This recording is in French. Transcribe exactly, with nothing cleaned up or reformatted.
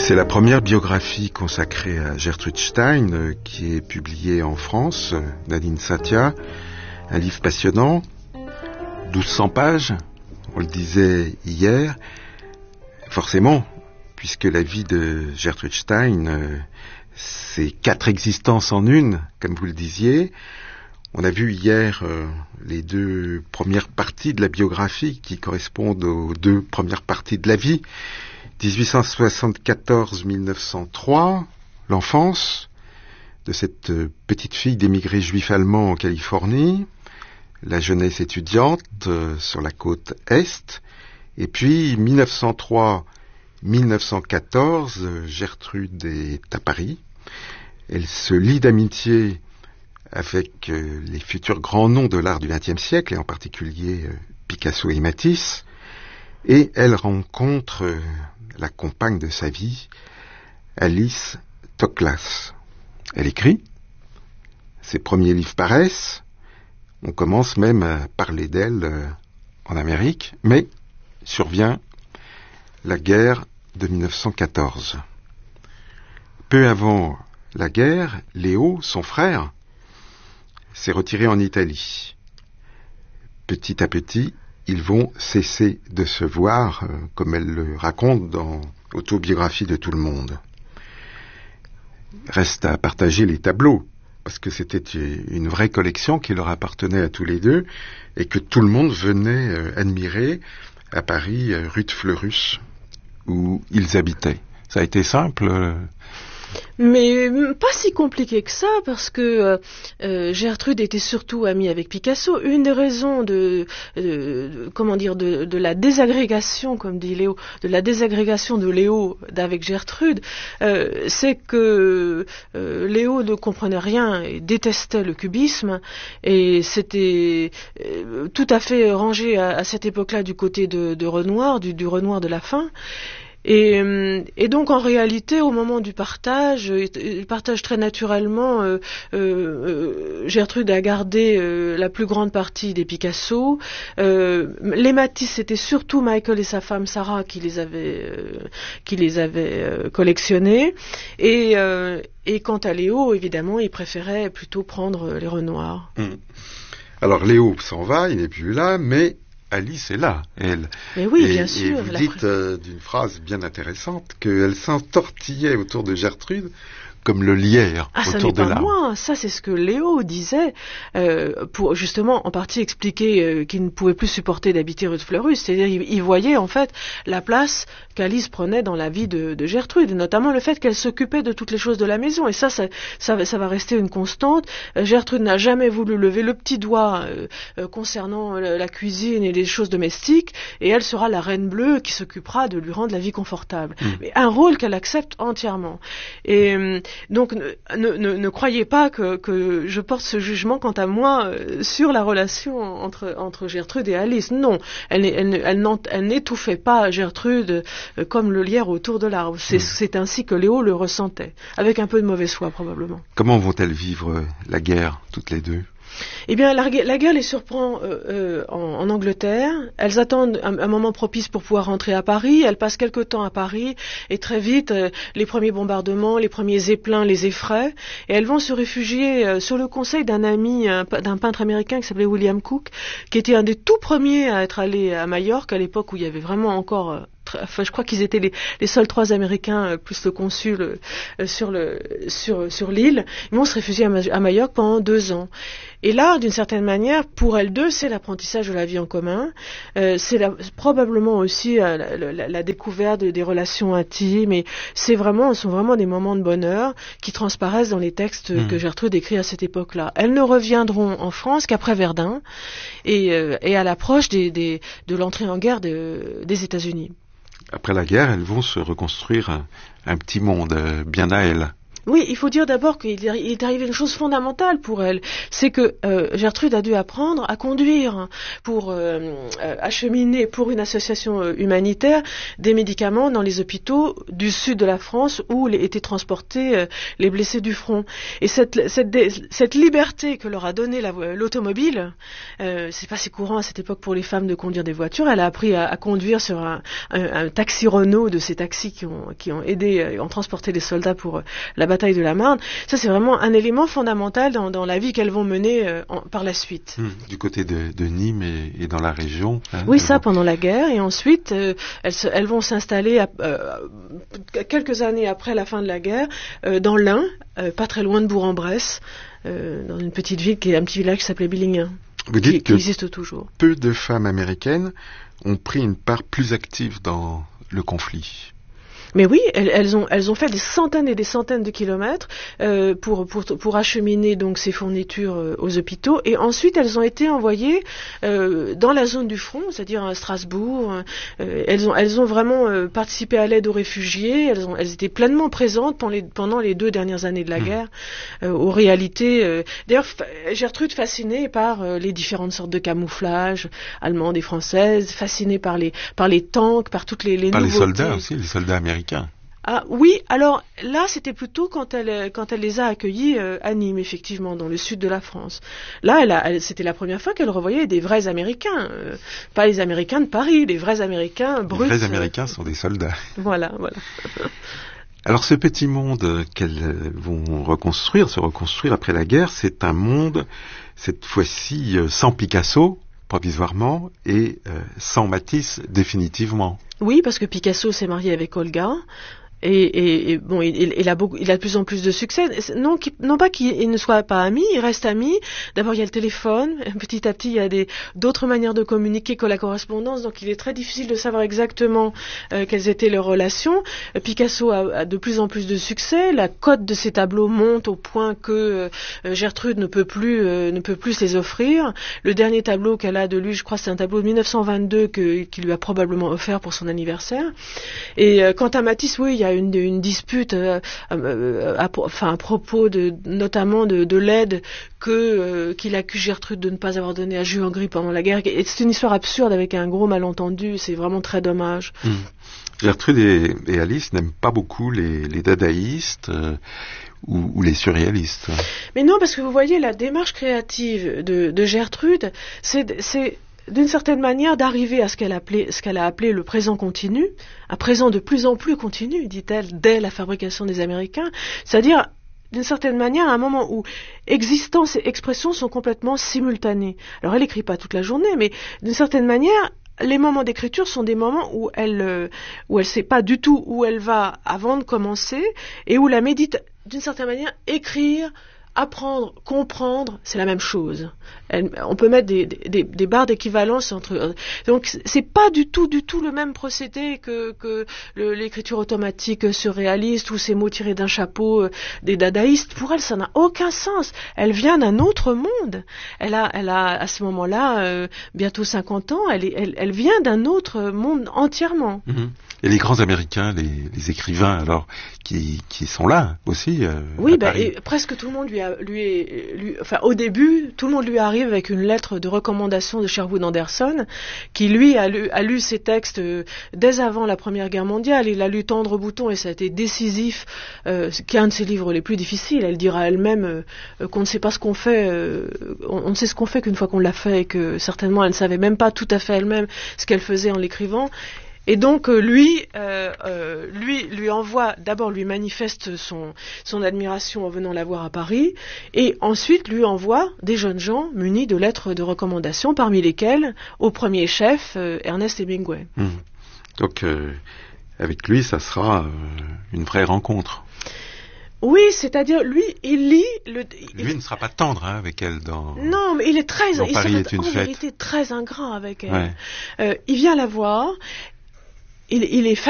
C'est la première biographie consacrée à Gertrude Stein euh, qui est publiée en France, euh, Nadine Satia. Un livre passionnant, douze cents pages, on le disait hier. Forcément, puisque la vie de Gertrude Stein, euh, c'est quatre existences en une, comme vous le disiez. On a vu hier euh, les deux premières parties de la biographie qui correspondent aux deux premières parties de la vie. dix-huit cent soixante-quatorze à mille neuf cent trois, l'enfance de cette euh, petite fille d'émigrés juifs allemands en Californie, la jeunesse étudiante euh, sur la côte Est, et puis mille neuf cent trois à mille neuf cent quatorze, euh, Gertrude est à Paris. Elle se lie d'amitié avec euh, les futurs grands noms de l'art du vingtième siècle, et en particulier euh, Picasso et Matisse, et elle rencontre euh, la compagne de sa vie, Alice Toklas. Elle écrit, ses premiers livres paraissent, on commence même à parler d'elle euh, en Amérique, mais survient la guerre de mille neuf cent quatorze. Peu avant la guerre, Léo, son frère, s'est retiré en Italie. Petit à petit, ils vont cesser de se voir, euh, comme elle le raconte dans l'autobiographie de Tout le monde. Reste à partager les tableaux, parce que c'était une vraie collection qui leur appartenait à tous les deux, et que tout le monde venait euh, admirer à Paris, euh, rue de Fleurus, où ils habitaient. Ça a été simple euh... Mais pas si compliqué que ça, parce que euh, Gertrude était surtout amie avec Picasso. Une des raisons de, de, de comment dire de, de la désagrégation, comme dit Léo, de la désagrégation de Léo avec Gertrude, euh, c'est que euh, Léo ne comprenait rien et détestait le cubisme, et c'était euh, tout à fait rangé à, à cette époque-là du côté de, de Renoir, du, du Renoir de la fin. Et, et donc en réalité, au moment du partage, il partage très naturellement. Euh, euh, Gertrude a gardé euh, la plus grande partie des Picasso. Euh, les Matisse, c'était surtout Michael et sa femme Sarah qui les avaient, euh, qui les avaient euh, collectionnés. Et, euh, et quant à Léo, évidemment, il préférait plutôt prendre les Renoirs. Mmh. Alors Léo s'en va, il n'est plus là, mais Alice est là, elle. Mais oui, et, bien sûr. Et vous dites euh, d'une phrase bien intéressante qu'elle s'entortillait autour de Gertrude comme le lierre ah, autour de l'arbre. Ah, ça n'est pas moi, ça c'est ce que Léo disait, euh, pour justement en partie expliquer euh, qu'il ne pouvait plus supporter d'habiter rue de Fleurus. C'est-à-dire il, il voyait en fait la place qu'Alice prenait dans la vie de, de Gertrude, et notamment le fait qu'elle s'occupait de toutes les choses de la maison. Et ça, ça, ça, ça va rester une constante. Euh, Gertrude n'a jamais voulu lever le petit doigt euh, euh, concernant euh, la cuisine et les choses domestiques, et elle sera la reine bleue qui s'occupera de lui rendre la vie confortable. Mmh. Mais un rôle qu'elle accepte entièrement. Et euh, donc ne, ne, ne croyez pas que, que je porte ce jugement quant à moi euh, sur la relation entre, entre Gertrude et Alice. Non, elle, elle, elle, elle n'étouffait pas Gertrude euh, comme le lierre autour de l'arbre. C'est, mmh. c'est ainsi que Léo le ressentait, avec un peu de mauvaise foi probablement. Comment vont-elles vivre la guerre, toutes les deux ? Eh bien, la, la guerre les surprend euh, euh, en, en Angleterre. Elles attendent un, un moment propice pour pouvoir rentrer à Paris. Elles passent quelque temps à Paris et très vite, euh, les premiers bombardements, les premiers zeppelins les effraient. Et elles vont se réfugier euh, sur le conseil d'un ami, un, d'un peintre américain qui s'appelait William Cook, qui était un des tout premiers à être allé à Majorque, à l'époque où il y avait vraiment encore... Euh, Enfin, je crois qu'ils étaient les, les seuls trois Américains euh, plus le consul euh, sur, le, sur, sur l'île. Ils vont se réfugier à, Ma- à Majorque pendant deux ans. Et là, d'une certaine manière, pour elles deux, c'est l'apprentissage de la vie en commun. Euh, c'est la, probablement aussi euh, la, la, la découverte de, des relations intimes. Et c'est vraiment, ce sont vraiment des moments de bonheur qui transparaissent dans les textes mmh. que Gertrude écrit à cette époque-là. Elles ne reviendront en France qu'après Verdun et, euh, et à l'approche des, des, de l'entrée en guerre de, des États-Unis. Après la guerre, elles vont se reconstruire un, un petit monde euh, bien à elles. Oui, il faut dire d'abord qu'il est arrivé une chose fondamentale pour elle, c'est que euh, Gertrude a dû apprendre à conduire pour euh, euh, acheminer pour une association euh, humanitaire des médicaments dans les hôpitaux du sud de la France où les, étaient transportés euh, les blessés du front. Et cette, cette, cette liberté que leur a donnée la, l'automobile, euh, c'est pas si courant à cette époque pour les femmes de conduire des voitures. Elle a appris à, à conduire sur un, un, un taxi Renault, de ces taxis qui ont, qui ont aidé, euh, ont transporté les soldats pour euh, la bataille de la Marne. Ça, c'est vraiment un élément fondamental dans, dans la vie qu'elles vont mener euh, en, par la suite. Mmh, du côté de, de Nîmes et, et dans la région. Hein, oui, ça, vont... pendant la guerre. Et ensuite, euh, elles, se, elles vont s'installer à, euh, quelques années après la fin de la guerre euh, dans l'Ain, euh, pas très loin de Bourg-en-Bresse, euh, dans une petite ville, qui est un petit village qui s'appelait Billingen. Vous dites qui, que qui existe toujours. Peu de femmes américaines ont pris une part plus active dans le conflit. Mais oui, elles, elles, ont, elles ont fait des centaines et des centaines de kilomètres euh, pour, pour, pour acheminer donc ces fournitures euh, aux hôpitaux. Et ensuite, elles ont été envoyées euh, dans la zone du front, c'est-à-dire à Strasbourg. Euh, elles, ont, elles ont vraiment euh, participé à l'aide aux réfugiés. Elles, ont, elles étaient pleinement présentes pendant les, pendant les deux dernières années de la mmh. guerre. Euh, aux réalités. Euh, d'ailleurs, Gertrude fascinée par euh, les différentes sortes de camouflage, allemandes et françaises, fascinée par les, par les tanks, par toutes les, les par nouveautés. Par les soldats aussi, les soldats américains. Ah oui, alors là c'était plutôt quand elle quand elle les a accueillis euh, à Nîmes, effectivement, dans le sud de la France. Là, elle a, elle, c'était la première fois qu'elle revoyait des vrais Américains, euh, pas les Américains de Paris, les vrais Américains bruts. Les vrais Américains euh, sont des soldats. Voilà, voilà. Alors ce petit monde qu'elles vont reconstruire, se reconstruire après la guerre, c'est un monde cette fois-ci sans Picasso, provisoirement, et euh, sans Matisse, définitivement. Oui, parce que Picasso s'est marié avec Olga. Et, et, et bon, il, il a beaucoup, il a de plus en plus de succès. Non, non pas qu'il ne soit pas ami, il reste ami. D'abord, il y a le téléphone. Petit à petit, il y a des, d'autres manières de communiquer que la correspondance. Donc, il est très difficile de savoir exactement euh, quelles étaient leurs relations. Picasso a, a de plus en plus de succès. La cote de ses tableaux monte au point que euh, Gertrude ne peut plus, euh, ne peut plus les offrir. Le dernier tableau qu'elle a de lui, je crois, c'est un tableau de dix-neuf cent vingt-deux que, qu'il lui a probablement offert pour son anniversaire. Et euh, quant à Matisse, oui, il y a Une, une dispute euh, euh, à, enfin, à propos de, notamment de, de l'aide que, euh, qu'il accuse Gertrude de ne pas avoir donnée à Jules-Henri pendant la guerre. Et c'est une histoire absurde avec un gros malentendu, c'est vraiment très dommage. Mmh. Gertrude et, et Alice n'aiment pas beaucoup les, les dadaïstes euh, ou, ou les surréalistes. Mais non, parce que vous voyez, la démarche créative de, de Gertrude, c'est... c'est d'une certaine manière, d'arriver à ce qu'elle, appelait, ce qu'elle a appelé le présent continu, un présent de plus en plus continu, dit-elle, dès la fabrication des Américains, c'est-à-dire, d'une certaine manière, à un moment où existence et expression sont complètement simultanées. Alors, elle n'écrit pas toute la journée, mais d'une certaine manière, les moments d'écriture sont des moments où elle où elle sait pas du tout où elle va avant de commencer, et où la médite, d'une certaine manière, écrire, apprendre, comprendre, c'est la même chose. Elle, on peut mettre des, des, des barres d'équivalence entre... Donc, c'est pas du tout, du tout le même procédé que, que le, l'écriture automatique surréaliste ou ces mots tirés d'un chapeau euh, des dadaïstes. Pour elle, ça n'a aucun sens. Elle vient d'un autre monde. Elle a, elle a à ce moment-là, euh, bientôt cinquante ans, elle, est, elle, elle vient d'un autre monde entièrement. Mmh. Et les grands Américains, les, les écrivains, alors, qui, qui sont là aussi. Euh, oui, bah, et presque tout le monde lui a, lui, lui, enfin, au début, tout le monde lui arrive avec une lettre de recommandation de Sherwood Anderson, qui lui a lu, a lu ses textes euh, dès avant la Première Guerre mondiale. Il a lu Tendre Bouton et ça a été décisif, euh, qui est un de ses livres les plus difficiles. Elle dira elle-même euh, qu'on ne sait pas ce qu'on fait, euh, on, on ne sait ce qu'on fait qu'une fois qu'on l'a fait, et que certainement elle ne savait même pas tout à fait elle-même ce qu'elle faisait en l'écrivant. Et donc euh, lui, euh, euh, lui, lui envoie, d'abord lui manifeste son, son admiration en venant la voir à Paris, et ensuite lui envoie des jeunes gens munis de lettres de recommandation, parmi lesquels, au premier chef, euh, Ernest Hemingway. Mmh. Donc euh, avec lui, ça sera euh, une vraie rencontre. Oui, c'est-à-dire, lui, il lit... Le, lui il ne sera pas tendre hein, avec elle dans... Non, mais il est très... Dans il Paris sera est une en fête. vérité très ingrat avec elle. Ouais. Euh, il vient la voir, il, il est